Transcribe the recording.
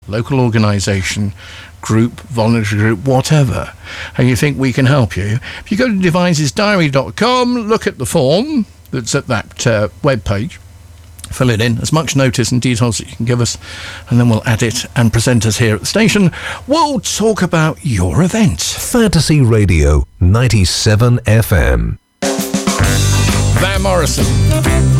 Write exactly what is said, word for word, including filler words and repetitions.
local organisation, group, voluntary group, whatever, and you think we can help you, if you go to devices diary dot com, look at the form that's at that uh, web page, fill it in, as much notice and details that you can give us, and then we'll add it and present us here at the station. We'll talk about your event. Fantasy Radio ninety-seven F M. Van Morrison.